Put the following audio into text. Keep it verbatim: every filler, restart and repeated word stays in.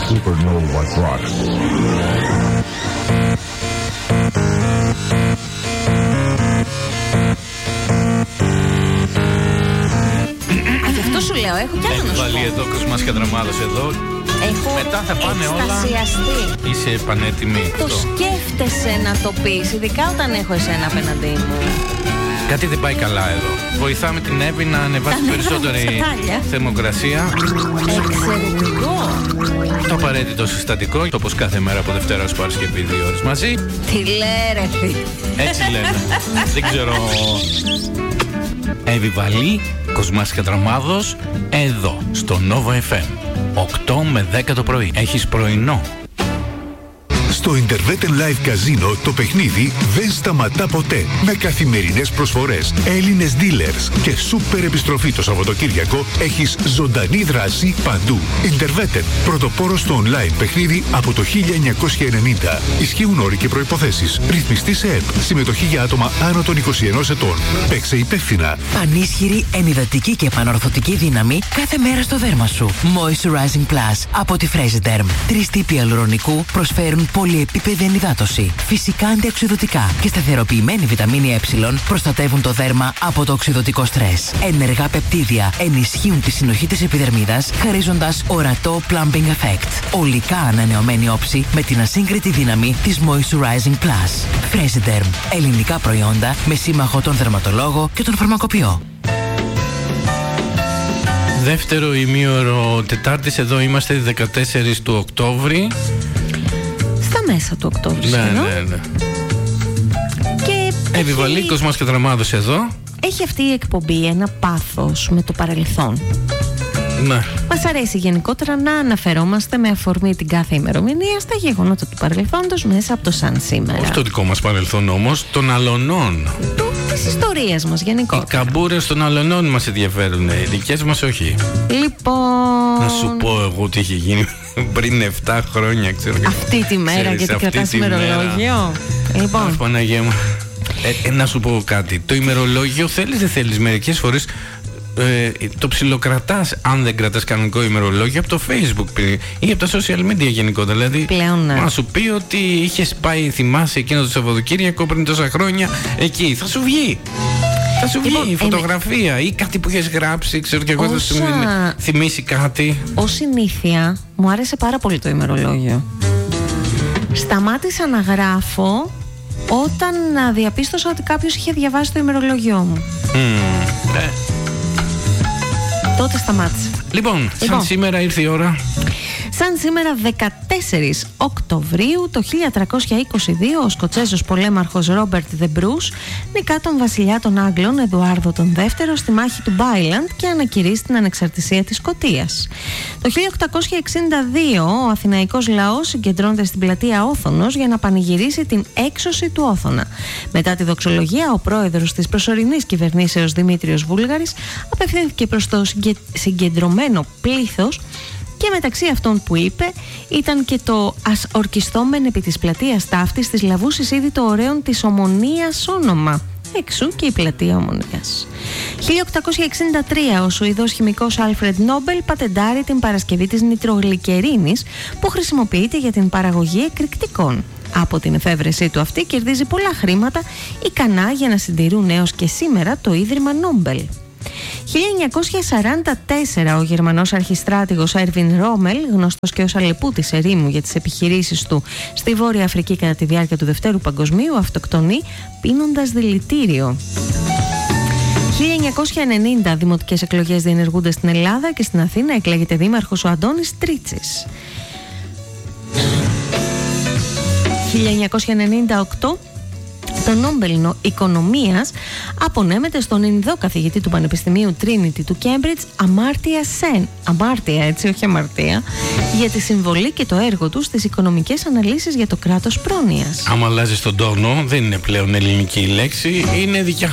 Supernova rocks. Γι' αυτό σου λέω, έχω κι άλλο να σου πω. Βάλει εδώ Κοσμάς και Δραμάδος εδώ. Έχω μετά θα πάνε εκστασιαστεί. Όλα. Είσαι πανέτοιμη. Το σκέφτεσαι να το πεις, ειδικά όταν έχω εσένα απέναντί μου. Κάτι δεν πάει καλά εδώ. Βοηθάμε την Εύη να ανεβάσει περισσότερη θερμοκρασία. Εξαιρετικό. Το απαραίτητο συστατικό, όπως κάθε μέρα από Δευτέρα ως Παρασκευή, δύο ώρες μαζί. Τι λέει ρε φίλε. Έτσι λένε. Δεν ξέρω. Εύη Βαλή, Κοσμάς και Δραμάδος, εδώ στο Nova εφ εμ. οκτώ με δέκα το πρωί. Έχεις πρωινό. Στο Interveten Live Casino το παιχνίδι δεν σταματά ποτέ. Με καθημερινές προσφορές, Έλληνες dealers και σούπερ επιστροφή το Σαββατοκύριακο, έχεις ζωντανή δράση παντού. Interveten, πρωτοπόρο στο online παιχνίδι από το χίλια εννιακόσια ενενήντα. Ισχύουν όροι και προϋποθέσεις. Ρυθμιστή σε ΕΠ. Συμμετοχή για άτομα άνω των είκοσι ενός ετών. Παίξε υπεύθυνα. Πανίσχυρη, ενυδατική και επανορθωτική δύναμη κάθε μέρα στο δέρμα σου. Moisturizing Plus από τη Fresiderm. Τρεις τύποι αλουρονικού προσφέρουν πολυεπίπεδη ενυδάτωση, φυσικά αντιοξειδωτικά και σταθεροποιημένη βιταμίνη Ε προστατεύουν το δέρμα από το οξειδωτικό στρες. Ενεργά πεπτίδια ενισχύουν τη συνοχή της επιδερμίδας, χαρίζοντας ορατό plumping effect. Ολικά ανανεωμένη όψη με την ασύγκριτη δύναμη της Moisturizing Plus. Fresiderm. Ελληνικά προϊόντα με σύμμαχο τον δερματολόγο και τον φαρμακοποιό. Δεύτερο ημίωρο Τετάρτης, εδώ είμαστε δεκατέσσερις του Οκτώβρη. Στα μέσα του Οκτώβρη. Ναι, ναι, ναι. Και Εύη Βαλή, Κοσμάς και Δραμάδος εδώ. Έχει αυτή η εκπομπή ένα πάθος με το παρελθόν. Ναι. Μας αρέσει γενικότερα να αναφερόμαστε με αφορμή την κάθε ημερομηνία στα γεγονότα του παρελθόντος μέσα από το σαν σήμερα. Όχι το δικό μας παρελθόν όμως, των αλωνών. Του, της ιστορίας μας γενικότερα. Οι καμπούρες των αλωνών μας ενδιαφέρουν, οι δικές μας όχι. Λοιπόν... Να σου πω εγώ τι είχε γίνει πριν επτά χρόνια, ξέρω. Αυτή τη μέρα, ξέρεις, γιατί κρατάς ημερολόγιο. Λοιπόν. Αχ, Παναγία μου. Ε, ε, να σου πω κάτι. Το ημερολόγιο θέλεις δεν θέλεις μερικές φορές ε, το ψιλοκρατάς, αν δεν κρατάς κανονικό ημερολόγιο, από το Facebook ή από τα social media γενικότερα. Δηλαδή, πλέον, ναι. Να σου πει ότι είχες πάει, θυμάσαι εκείνο το Σαββατοκύριακο πριν τόσα χρόνια, εκεί θα σου βγει. Θα σου βγει η φωτογραφία ε, ή κάτι που έχεις γράψει, ξέρω και εγώ θα σου θυμίσει κάτι. Ως συνήθεια, μου άρεσε πάρα πολύ το ημερολόγιο. Σταμάτησα να γράφω όταν διαπίστωσα ότι κάποιος είχε διαβάσει το ημερολόγιο μου. Mm, ε. Τότε σταμάτησα. Λοιπόν, λοιπόν, σαν σήμερα ήρθε η ώρα. Σαν σήμερα δεκατέσσερις Οκτωβρίου το χίλια τριακόσια είκοσι δύο ο Σκοτσέζος πολέμαρχος Ρόμπερτ Δε Μπρούς νικά τον βασιλιά των Άγγλων Εδουάρδο τον Δεύτερο στη μάχη του Μπάιλαντ και ανακηρύσσει την ανεξαρτησία της Σκωτίας. Το χίλια οκτακόσια εξήντα δύο ο αθηναϊκός λαός συγκεντρώνεται στην πλατεία Όθωνος για να πανηγυρίσει την έξωση του Όθωνα. Μετά τη δοξολογία, ο πρόεδρος της προσωρινής κυβερνήσεως Δημήτριος Βούλγαρης απευθύνθηκε προς το συγκεντρωμένο πλήθος και μεταξύ αυτών που είπε ήταν και το «Ας ορκιστόμεν επί της πλατείας ταύτης της λαβούσης ήδη το ωραίον της Ομονίας όνομα». Εξού και η πλατεία Ομονίας. χίλια οκτακόσια εξήντα τρία ο Σουηδός χημικός Άλφρεντ Νόμπελ πατεντάρει την παρασκευή της νητρογλυκερίνης που χρησιμοποιείται για την παραγωγή εκρηκτικών. Από την εφεύρεσή του αυτή κερδίζει πολλά χρήματα, ικανά για να συντηρούν έως και σήμερα το Ίδρυμα Νόμπελ. χίλια εννιακόσια σαράντα τέσσερα ο Γερμανός αρχιστράτηγος Έρβιν Ρόμελ, γνωστός και ως αλεπούτης ερήμου για τις επιχειρήσεις του στη Βόρεια Αφρική κατά τη διάρκεια του Δευτέρου Παγκοσμίου, αυτοκτονεί πίνοντας δηλητήριο. χίλια εννιακόσια ενενήντα δημοτικές εκλογές διενεργούνται στην Ελλάδα και στην Αθήνα εκλέγεται δήμαρχος ο Αντώνης Τρίτσης. χίλια εννιακόσια ενενήντα οκτώ το Νόμπελ Οικονομίας απονέμεται στον Ινδό καθηγητή του Πανεπιστημίου Trinity του Cambridge, Αμάρτια Σεν, αμάρτια έτσι όχι αμαρτία, για τη συμβολή και το έργο του στις οικονομικές αναλύσεις για το κράτος πρόνοιας. Άμα αλλάζεις τον τόνο, δεν είναι πλέον ελληνική λέξη, είναι δικιά